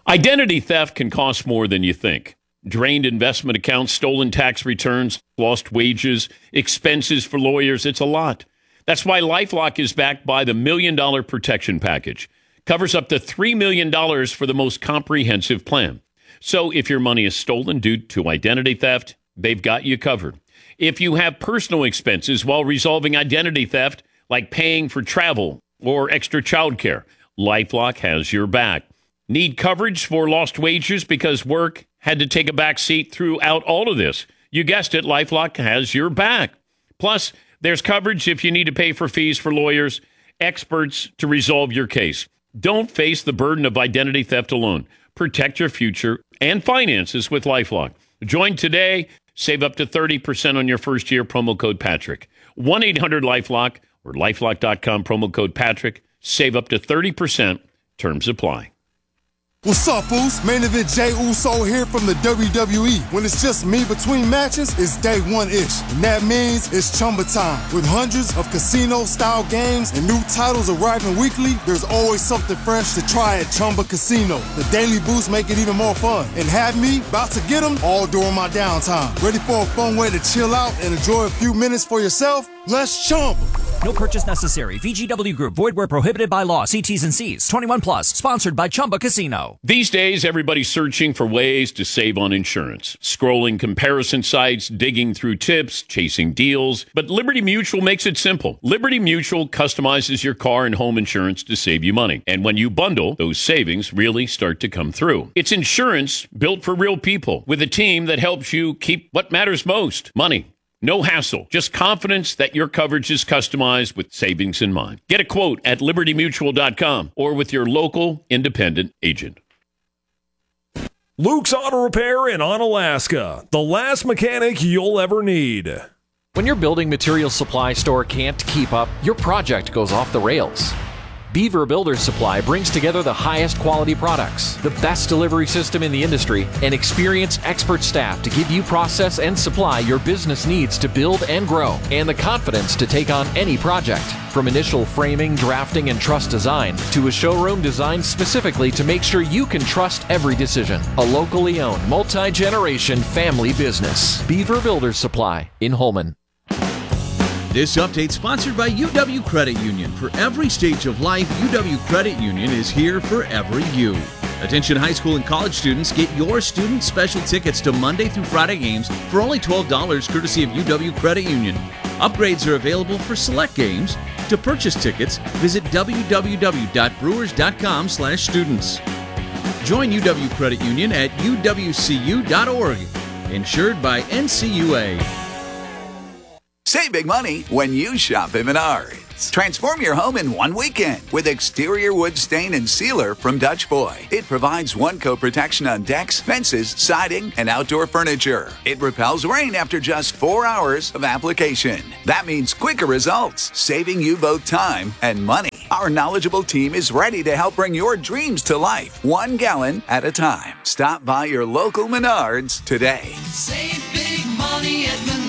Identity theft can cost more than you think. Drained investment accounts, stolen tax returns, lost wages, expenses for lawyers. It's a lot. That's why LifeLock is backed by the $1 Million Protection Package. Covers up to $3 million for the most comprehensive plan. So if your money is stolen due to identity theft, they've got you covered. If you have personal expenses while resolving identity theft, like paying for travel or extra childcare, LifeLock has your back. Need coverage for lost wages because work had to take a back seat throughout all of this? You guessed it, LifeLock has your back. Plus, there's coverage if you need to pay for fees for lawyers, experts to resolve your case. Don't face the burden of identity theft alone. Protect your future and finances with LifeLock. Join today. Save up to 30% on your first year. Promo code Patrick. 1-800-LifeLock or LifeLock.com. Promo code Patrick. Save up to 30%. Terms apply. What's up, fools? Main event Jey Uso here from the WWE. When it's just me between matches, it's day one-ish. And that means it's Chumba time. With hundreds of casino-style games and new titles arriving weekly, there's always something fresh to try at Chumba Casino. The daily boosts make it even more fun. And have me about to get them all during my downtime. Ready for a fun way to chill out and enjoy a few minutes for yourself? Let's Chumba. No purchase necessary. VGW Group. Void where prohibited by law. See T's and C's. 21 plus. Sponsored by Chumba Casino. These days, everybody's searching for ways to save on insurance. Scrolling comparison sites, digging through tips, chasing deals. But Liberty Mutual makes it simple. Liberty Mutual customizes your car and home insurance to save you money. And when you bundle, those savings really start to come through. It's insurance built for real people with a team that helps you keep what matters most, money. No hassle, just confidence that your coverage is customized with savings in mind. Get a quote at libertymutual.com or with your local independent agent. Luke's Auto Repair in Onalaska, the last mechanic you'll ever need. When your building material supply store can't keep up, your project goes off the rails. Beaver Builders Supply brings together the highest quality products, the best delivery system in the industry, and experienced expert staff to give you process and supply your business needs to build and grow, and the confidence to take on any project. From initial framing, drafting, and truss design to a showroom designed specifically to make sure you can trust every decision. A locally owned, multi-generation family business. Beaver Builders Supply in Holman. This update sponsored by UW Credit Union. For every stage of life, UW Credit Union is here for every you. Attention high school and college students, get your student special tickets to Monday through Friday games for only $12 courtesy of UW Credit Union. Upgrades are available for select games. To purchase tickets, visit www.brewers.com/students. Join UW Credit Union at uwcu.org. Insured by NCUA. Save big money when you shop at Menards. Transform your home in one weekend with exterior wood stain and sealer from Dutch Boy. It provides one-coat protection on decks, fences, siding, and outdoor furniture. It repels rain after just 4 hours of application. That means quicker results, saving you both time and money. Our knowledgeable team is ready to help bring your dreams to life, 1 gallon at a time. Stop by your local Menards today. Save big money at Menards.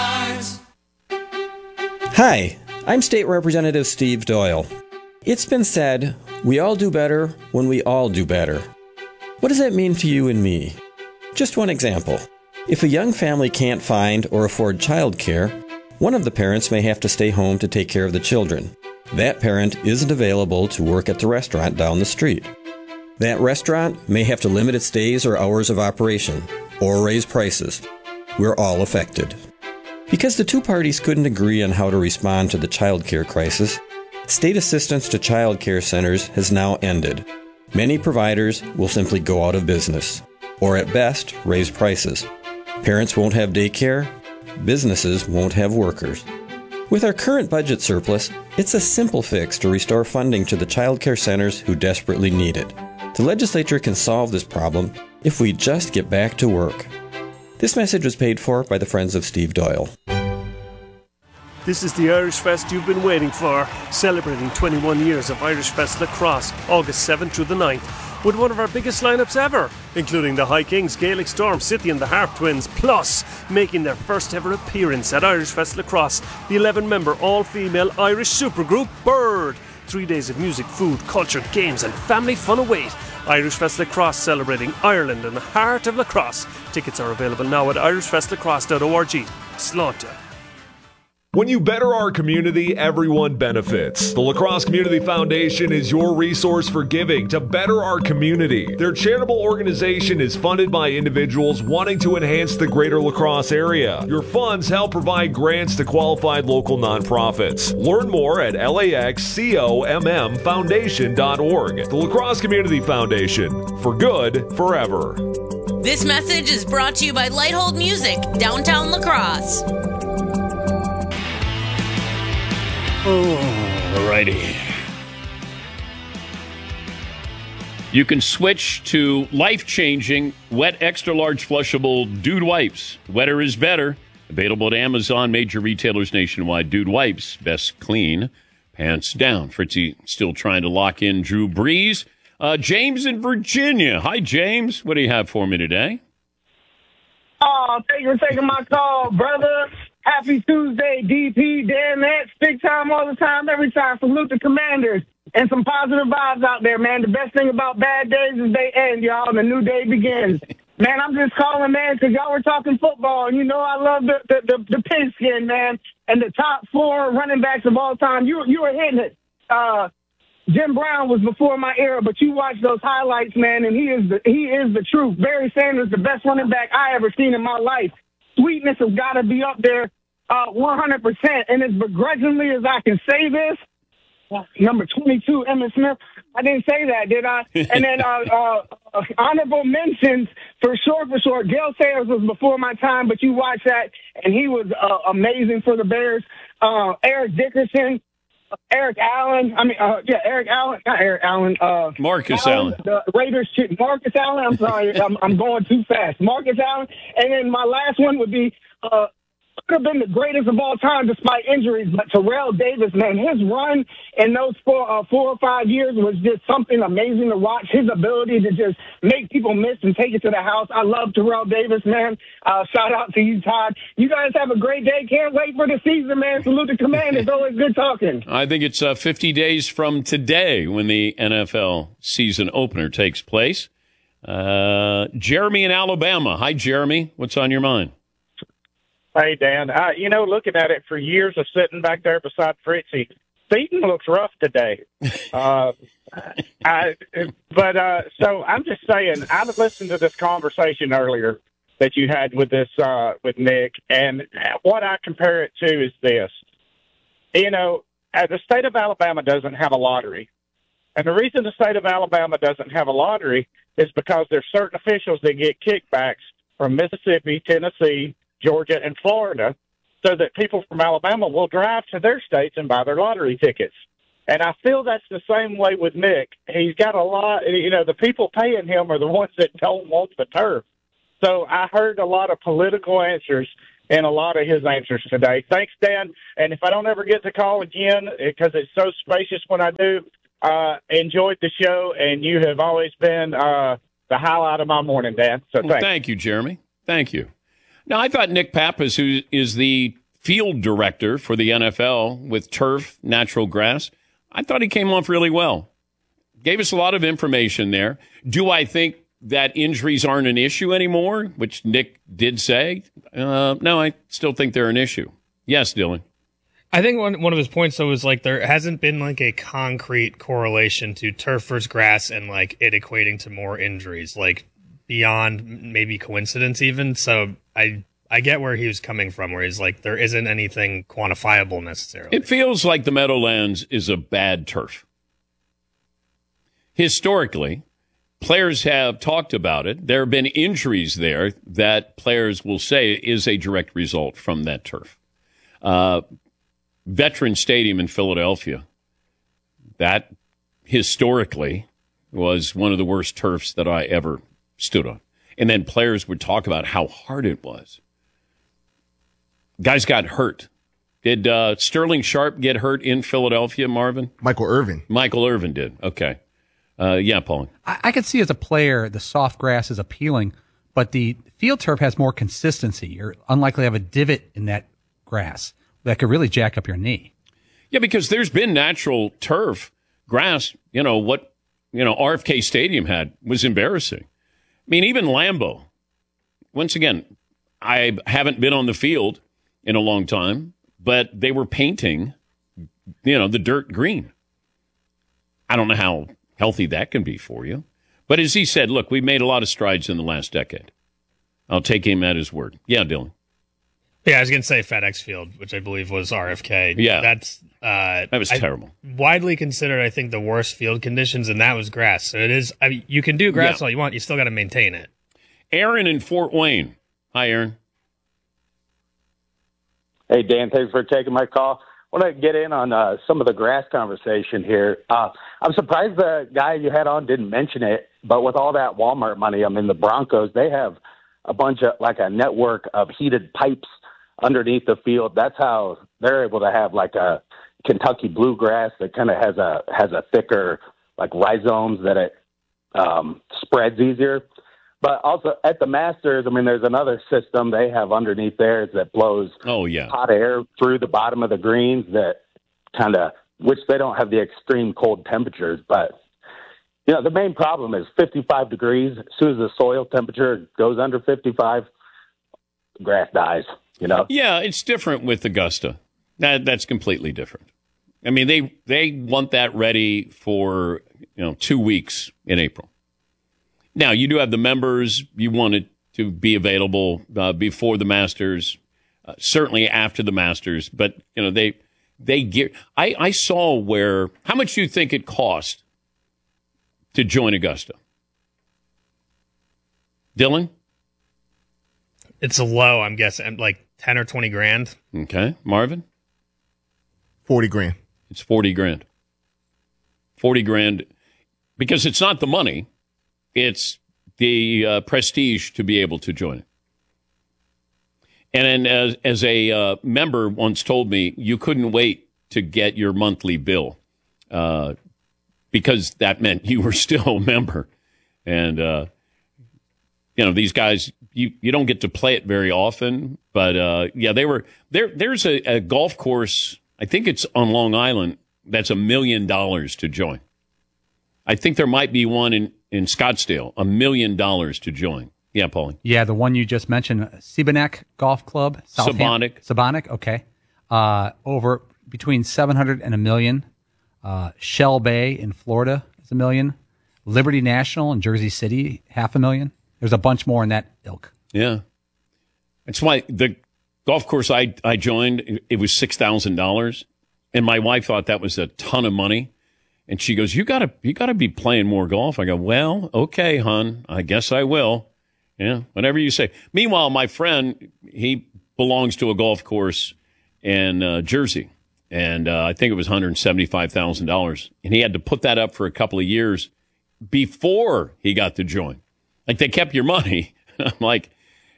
Hi, I'm State Representative Steve Doyle. It's been said, we all do better when we all do better. What does that mean to you and me? Just one example. If a young family can't find or afford childcare, one of the parents may have to stay home to take care of the children. That parent isn't available to work at the restaurant down the street. That restaurant may have to limit its days or hours of operation, or raise prices. We're all affected. Because the two parties couldn't agree on how to respond to the child care crisis, state assistance to child care centers has now ended. Many providers will simply go out of business, or at best, raise prices. Parents won't have daycare, businesses won't have workers. With our current budget surplus, it's a simple fix to restore funding to the child care centers who desperately need it. The legislature can solve this problem if we just get back to work. This message was paid for by the Friends of Steve Doyle. This is the Irish Fest you've been waiting for, celebrating 21 years of Irish Fest Lacrosse, August 7th through the 9th, with one of our biggest lineups ever, including the High Kings, Gaelic Storm, City and the Harp Twins, plus making their first ever appearance at Irish Fest Lacrosse, the 11-member all-female Irish supergroup Bird. 3 days of music, food, culture, games and family fun await. Irish Fest Lacrosse, celebrating Ireland in the heart of lacrosse. Tickets are available now at irishfestlacrosse.org. Slánta. When you better our community, everyone benefits. The Lacrosse Community Foundation is your resource for giving to better our community. Their charitable organization is funded by individuals wanting to enhance the greater La Crosse area. Your funds help provide grants to qualified local nonprofits. Learn more at laxcommfoundation.org. The Lacrosse Community Foundation, for good, forever. This message is brought to you by Lighthold Music, downtown La Crosse. Alrighty. You can switch to life-changing, wet, extra-large flushable Dude Wipes. Wetter is better. Available at Amazon, major retailers nationwide. Dude Wipes, best clean, pants down. Fritzy still trying to lock in Drew Brees. James in Virginia. Hi, James. What do you have for me today? Oh, thank you for taking my call, brother. Happy Tuesday, DP, Dan, Nets, big time all the time, every time. Salute the Commanders and some positive vibes out there, man. The best thing about bad days is they end, y'all, and a new day begins. Man, I'm just calling, man, because y'all were talking football, and you know I love the pigskin, man, and the top 4 running backs of all time. You were hitting it. Jim Brown was before my era, but you watch those highlights, man, and he is the truth. Barry Sanders, the best running back I ever seen in my life. Sweetness has got to be up there 100%. And as begrudgingly as I can say this, number 22, Emmitt Smith, I didn't say that, did I? And then honorable mentions, for sure. Gale Sayers was before my time, but you watch that, and he was amazing for the Bears. Eric Dickerson. Eric Allen. Marcus Allen. The Raiders. Marcus Allen. I'm sorry. I'm going too fast. Marcus Allen. And then my last one would be could have been the greatest of all time despite injuries, but Terrell Davis, man, his run in those 4 or 5 years was just something amazing to watch. His ability to just make people miss and take it to the house. I love Terrell Davis, man. Shout out to you, Todd. You guys have a great day. Can't wait for the season, man. Salute the Commanders. Always good talking. I think it's 50 days from today when the NFL season opener takes place. Jeremy in Alabama. Hi, Jeremy. What's on your mind? Hey, Dan. Looking at it for years of sitting back there beside Fritzy, Seaton looks rough today. So I'm just saying, I listened to this conversation earlier that you had with with Nick, and what I compare it to is this. The state of Alabama doesn't have a lottery. And the reason the state of Alabama doesn't have a lottery is because there's certain officials that get kickbacks from Mississippi, Tennessee, Georgia, and Florida, so that people from Alabama will drive to their states and buy their lottery tickets. And I feel that's the same way with Nick. He's got a lot, the people paying him are the ones that don't want the turf. So I heard a lot of political answers in a lot of his answers today. Thanks, Dan. And if I don't ever get to call again, because it's so spacious when I do, enjoyed the show, and you have always been the highlight of my morning, Dan. So thanks. Well, thank you, Jeremy. Thank you. Now, I thought Nick Pappas, who is the field director for the NFL with turf, natural grass, I thought he came off really well. Gave us a lot of information there. Do I think that injuries aren't an issue anymore, which Nick did say? No, I still think they're an issue. Yes, Dylan. I think one of his points, though, is there hasn't been a concrete correlation to turf versus grass and it equating to more injuries, beyond maybe coincidence even. So I get where he was coming from, where he's there isn't anything quantifiable necessarily. It feels like the Meadowlands is a bad turf. Historically, players have talked about it. There have been injuries there that players will say is a direct result from that turf. Veteran Stadium in Philadelphia, that historically was one of the worst turfs that I ever stood on. And then players would talk about how hard it was. Guys got hurt. Did Sterling Sharp get hurt in Philadelphia, Marvin? Michael Irvin. Michael Irvin did. Okay. Yeah, Paul. I could see as a player the soft grass is appealing, but the field turf has more consistency. You're unlikely to have a divot in that grass that could really jack up your knee. Yeah, because there's been natural turf, grass, what RFK Stadium had was embarrassing. I mean, even Lambeau. Once again, I haven't been on the field in a long time, but they were painting, the dirt green. I don't know how healthy that can be for you. But as he said, look, we've made a lot of strides in the last decade. I'll take him at his word. Yeah, Dylan. Yeah, I was going to say FedEx Field, which I believe was RFK. Yeah. That was terrible. Widely considered, I think, the worst field conditions, and that was grass. So it is, you can do grass all you want. You still got to maintain it. Aaron in Fort Wayne. Hi, Aaron. Hey, Dan, thanks for taking my call. I want to get in on some of the grass conversation here. I'm surprised the guy you had on didn't mention it, but with all that Walmart money, the Broncos, they have a bunch of, like a network of heated pipes underneath the field. That's how they're able to have like a Kentucky bluegrass that kind of has a thicker like rhizomes that it spreads easier. But also at the Masters, there's another system they have underneath theirs that blows hot air through the bottom of the greens that which they don't have the extreme cold temperatures. But, the main problem is 55 degrees. As soon as the soil temperature goes under 55, grass dies, Yeah, it's different with Augusta. That's completely different. They want that ready for, 2 weeks in April. Now, you do have the members. You want it to be available before the Masters, certainly after the Masters. But, they get. I saw how much do you think it cost to join Augusta? Dylan? It's low, I'm guessing, like 10 or 20 grand. Okay. Marvin? 40 grand. It's 40 grand. 40 grand because it's not the money. It's the prestige to be able to join it. And then as a member once told me, you couldn't wait to get your monthly bill because that meant you were still a member. And, these guys, you don't get to play it very often. But, they were there. There's a golf course, I think it's on Long Island, that's $1 million to join. I think there might be one in Scottsdale, $1 million to join. Yeah, Paulie. Yeah, the one you just mentioned, Seabonac Golf Club. Sabonic, okay. Over between 700 and $1 million. Shell Bay in Florida is $1 million. Liberty National in Jersey City, $500,000. There's a bunch more in that ilk. Yeah. That's why the golf course I joined, it was $6,000. And my wife thought that was a ton of money. And she goes, you gotta be playing more golf. I go, well, okay, hon, I guess I will. Yeah, whatever you say. Meanwhile, my friend, he belongs to a golf course in Jersey, and I think it was $175,000, and he had to put that up for a couple of years before he got to join. Like, they kept your money. I'm like,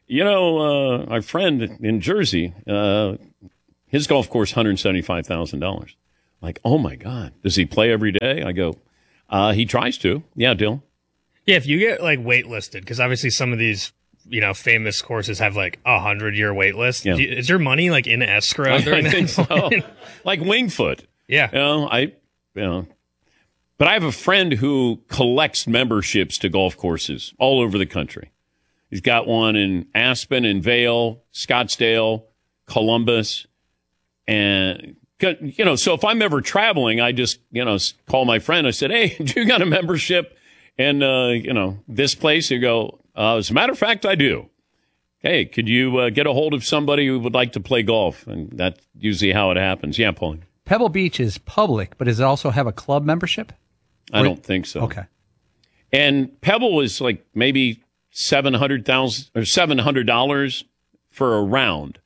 our friend in Jersey, his golf course, $175,000. Like, oh, my God. Does he play every day? I go, he tries to. Yeah, Dylan. Yeah, if you get, waitlisted, because obviously some of these, famous courses have, 100-year wait list. Yeah. Is your money, in escrow during I think that point? So. Like Wingfoot. Yeah. But I have a friend who collects memberships to golf courses all over the country. He's got one in Aspen and Vail, Scottsdale, Columbus, and... so if I'm ever traveling, I just, call my friend. I said, hey, do you got a membership in, this place? You go, as a matter of fact, I do. Hey, could you get a hold of somebody who would like to play golf? And that's usually how it happens. Yeah, Pauline. Pebble Beach is public, but does it also have a club membership? I don't think so. Okay. And Pebble is maybe $700,000 or $700 for a round.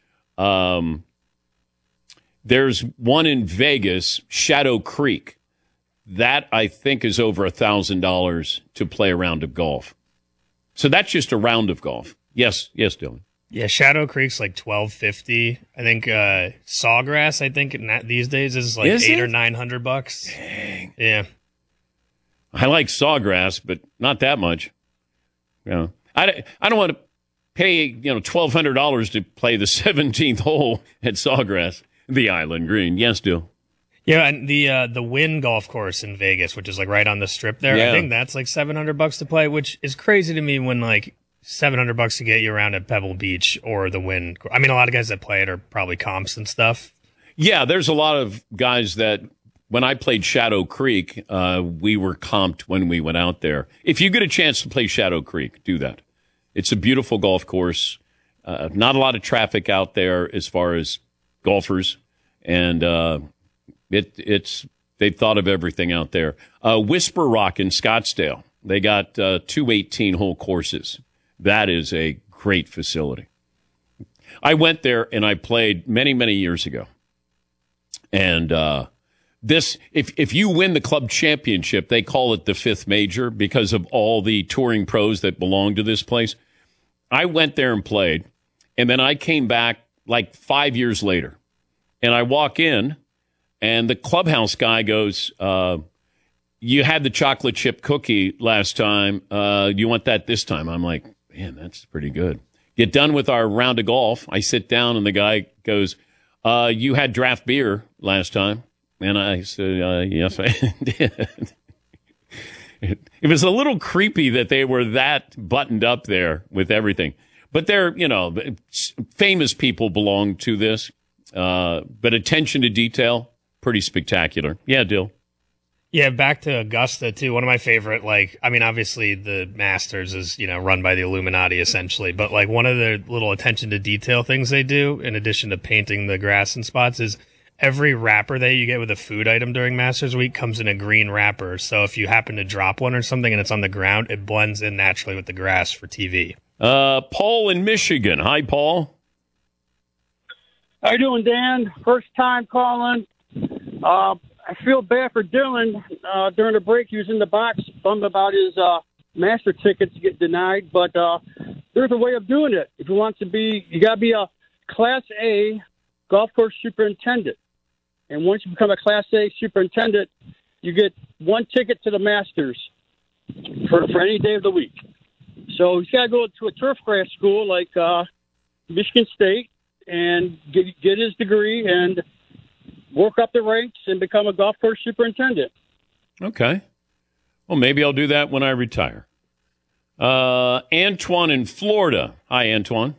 There's one in Vegas, Shadow Creek. That, I think, is over $1,000 to play a round of golf. So that's just a round of golf. Yes, Dylan. Yeah, Shadow Creek's $1,250. I think Sawgrass, these days is $800 or $900. Dang. Yeah. I like Sawgrass, but not that much. I don't want to pay $1,200 to play the 17th hole at Sawgrass. The Island Green. Yes, Dill. Yeah, and the Wynn golf course in Vegas, which is like right on the strip there, Yeah. I think that's like $700 to play, which is crazy to me when like $700 to get you around at Pebble Beach or the Wynn. I mean, a lot of guys that play it are probably comps and stuff. Yeah, there's a lot of guys that when I played Shadow Creek, we were comped when we went out there. If you get a chance to play Shadow Creek, do that. It's a beautiful golf course. Not a lot of traffic out there as far as golfers, and they've thought of everything out there. Whisper Rock in Scottsdale, they got 2 18-hole courses. That is a great facility. I went there and I played many, many years ago. And if you win the club championship, they call it the fifth major because of all the touring pros that belong to this place. I went there and played, and then I came back like 5 years later, and I walk in, and the clubhouse guy goes, you had the chocolate chip cookie last time. You want that this time? I'm like, man, that's pretty good. Get done with our round of golf. I sit down, and the guy goes, you had draft beer last time. And I said, yes, I did. It was a little creepy that they were that buttoned up there with everything. But they're, famous people belong to this. But attention to detail, pretty spectacular. Yeah, Dill. Yeah, back to Augusta, too. One of my favorite, obviously the Masters is, run by the Illuminati, essentially. But, one of the little attention to detail things they do, in addition to painting the grass and spots, is every wrapper that you get with a food item during Masters Week comes in a green wrapper. So if you happen to drop one or something and it's on the ground, it blends in naturally with the grass for TV. Paul in Michigan. Hi, Paul. How you doing, Dan? First time calling. I feel bad for Dylan. During the break, he was in the box, bummed about his master tickets get denied. But there's a way of doing it. If you want to be, you got to be a Class A golf course superintendent. And once you become a Class A superintendent, you get one ticket to the Masters for any day of the week. So he's got to go to a turf grass school like Michigan State and get his degree and work up the ranks and become a golf course superintendent. Okay. Well, maybe I'll do that when I retire. Antoine in Florida. Hi, Antoine.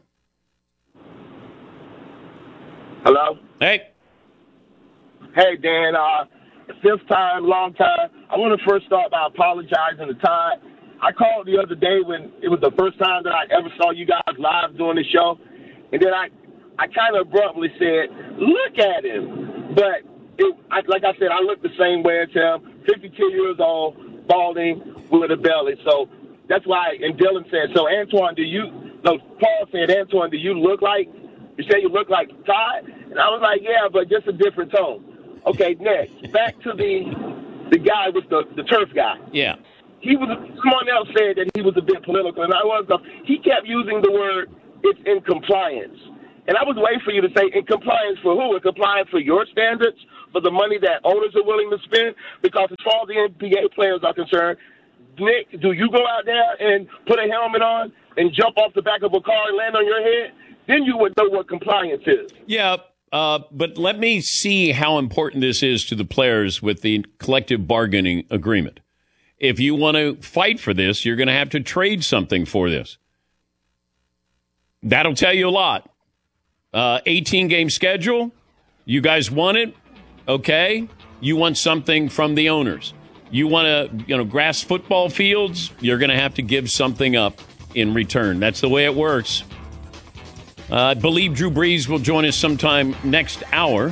Hello? Hey. Hey, Dan. Fifth time, long time. I want to first start by apologizing to Todd. I called the other day when it was the first time that I ever saw you guys live doing the show. And then I kind of abruptly said, look at him. But like I said, I look the same way as him, 52 years old, balding, with a belly. So that's why, and Dylan said, so Antoine, Paul said, Antoine, do you look like, you say you look like Todd? And I was like, yeah, but just a different tone. Okay, next, back to the guy with the turf guy. Yeah. Someone else said that he was a bit political, and he kept using the word, it's in compliance. And I was waiting for you to say, in compliance for who? In compliance for your standards, for the money that owners are willing to spend? Because as far as the NBA players are concerned, Nick, do you go out there and put a helmet on and jump off the back of a car and land on your head? Then you would know what compliance is. Yeah, but let me see how important this is to the players with the collective bargaining agreement. If you want to fight for this, you're going to have to trade something for this. That'll tell you a lot. 18-game schedule. You guys want it? Okay. You want something from the owners. You want grass football fields? You're going to have to give something up in return. That's the way it works. I believe Drew Brees will join us sometime next hour.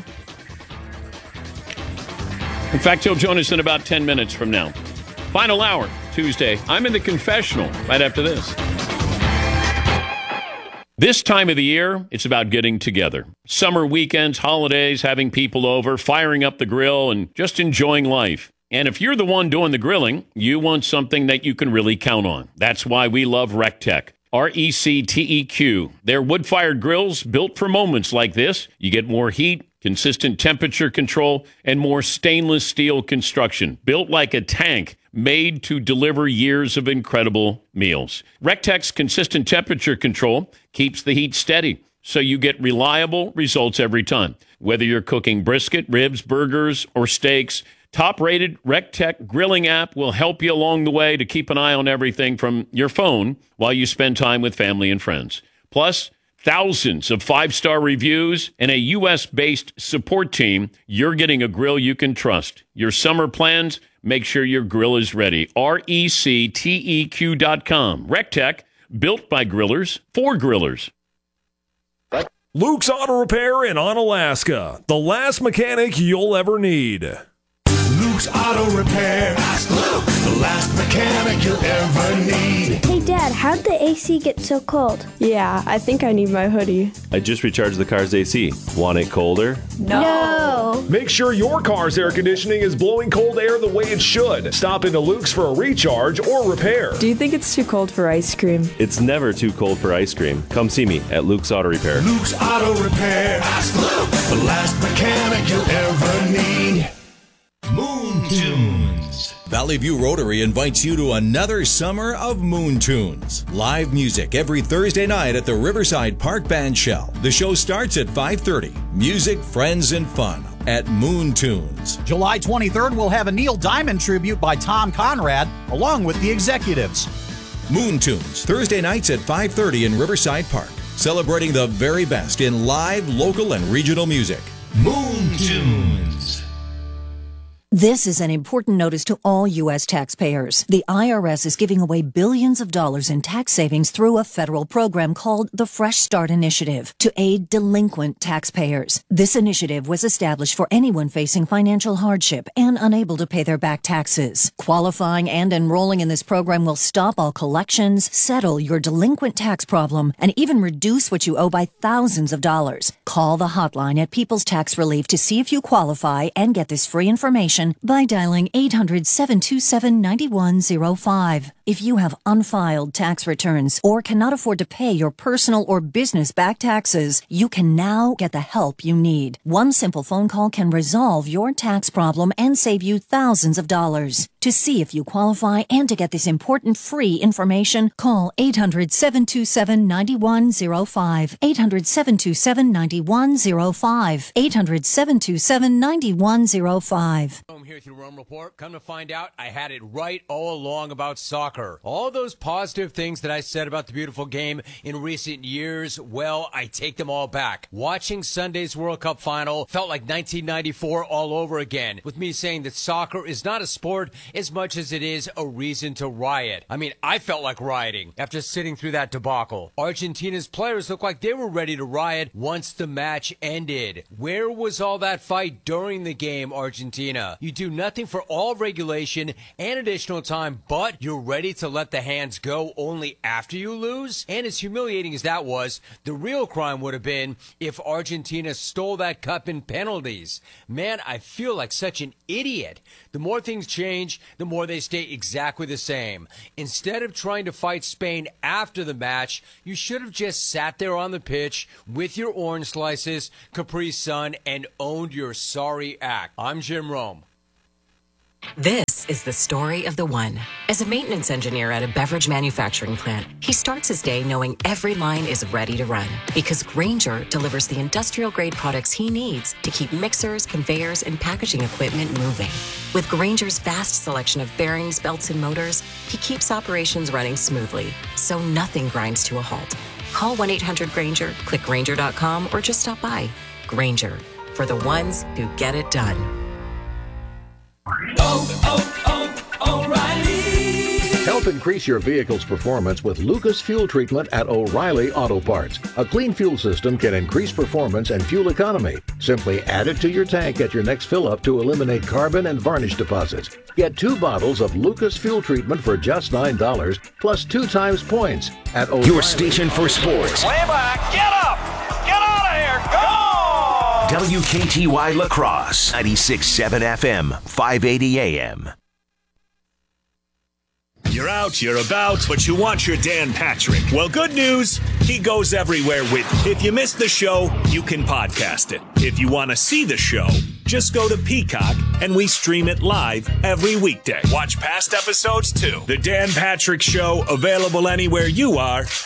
In fact, he'll join us in about 10 minutes from now. Final hour, Tuesday. I'm in the confessional right after this. This time of the year, it's about getting together. Summer weekends, holidays, having people over, firing up the grill, and just enjoying life. And if you're the one doing the grilling, you want something that you can really count on. That's why we love RecTech. RecTeq. They're wood-fired grills built for moments like this. You get more heat, consistent temperature control, and more stainless steel construction. Built like a tank, made to deliver years of incredible meals. RecTech's consistent temperature control keeps the heat steady, so you get reliable results every time. Whether you're cooking brisket, ribs, burgers, or steaks, top-rated RecTech grilling app will help you along the way to keep an eye on everything from your phone while you spend time with family and friends. Plus, thousands of 5-star reviews and a U.S.-based support team. You're getting a grill you can trust. Your summer plans, make sure your grill is ready. RecTeq.com. RecTech, built by grillers for grillers. Luke's Auto Repair in Onalaska, the last mechanic you'll ever need. Luke's Auto Repair. Ask Luke, the last mechanic you'll ever need. Hey, Dad, how'd the AC get so cold? Yeah, I think I need my hoodie. I just recharged the car's AC. Want it colder? No. Make sure your car's air conditioning is blowing cold air the way it should. Stop into Luke's for a recharge or repair. Do you think it's too cold for ice cream? It's never too cold for ice cream. Come see me at Luke's Auto Repair. Luke's Auto Repair. Ask Luke, the last mechanic you'll ever need. Moon Tunes. Valley View Rotary invites you to another summer of Moon Tunes. Live music every Thursday night at the Riverside Park Band Shell. The show starts at 5:30. Music, friends, and fun at Moon Tunes. July 23rd, we'll have a Neil Diamond tribute by Tom Conrad, along with the Executives. Moon Tunes, Thursday nights at 5:30 in Riverside Park. Celebrating the very best in live, local, and regional music. Moon Tunes. This is an important notice to all U.S. taxpayers. The IRS is giving away billions of dollars in tax savings through a federal program called the Fresh Start Initiative to aid delinquent taxpayers. This initiative was established for anyone facing financial hardship and unable to pay their back taxes. Qualifying and enrolling in this program will stop all collections, settle your delinquent tax problem, and even reduce what you owe by thousands of dollars. Call the hotline at People's Tax Relief to see if you qualify and get this free information by dialing 800-727-9105. If you have unfiled tax returns or cannot afford to pay your personal or business back taxes, you can now get the help you need. One simple phone call can resolve your tax problem and save you thousands of dollars. To see if you qualify and to get this important free information, call 800-727-9105. 800-727-9105. 800-727-9105. Here through Rome Report, come to find out I had it right all along about soccer. All those positive things that I said about the beautiful game in recent years, well, I take them all back. Watching Sunday's World Cup final felt like 1994 all over again, with me saying that soccer is not a sport as much as it is a reason to riot. I mean, I felt like rioting after sitting through that debacle. Argentina's players looked like they were ready to riot once the match ended. Where was all that fight during the game, Argentina? You do nothing for all regulation and additional time, but you're ready to let the hands go only after you lose? And as humiliating as that was, the real crime would have been if Argentina stole that cup in penalties. Man, I feel like such an idiot. The more things change, the more they stay exactly the same. Instead of trying to fight Spain after the match, you should have just sat there on the pitch with your orange slices, Capri Sun, and owned your sorry act. I'm Jim Rome. This is the story of the one. As a maintenance engineer at a beverage manufacturing plant, he starts his day knowing every line is ready to run because Grainger delivers the industrial-grade products he needs to keep mixers, conveyors, and packaging equipment moving. With Grainger's vast selection of bearings, belts, and motors, he keeps operations running smoothly, so nothing grinds to a halt. Call 1-800-GRAINGER, click Grainger.com, or just stop by. Grainger, for the ones who get it done. O'Reilly. Help increase your vehicle's performance with Lucas Fuel Treatment at O'Reilly Auto Parts. A clean fuel system can increase performance and fuel economy. Simply add it to your tank at your next fill-up to eliminate carbon and varnish deposits. Get 2 bottles of Lucas Fuel Treatment for just $9, plus 2 times points at O'Reilly. Your station for sports. Way back, get up! Get out of here! Go! WKTY La Crosse, 96.7 FM, 580 AM. You're out, you're about, but you want your Dan Patrick. Well, good news, he goes everywhere with you. If you missed the show, you can podcast it. If you want to see the show, just go to Peacock, and we stream it live every weekday. Watch past episodes, too. The Dan Patrick Show, available anywhere you are.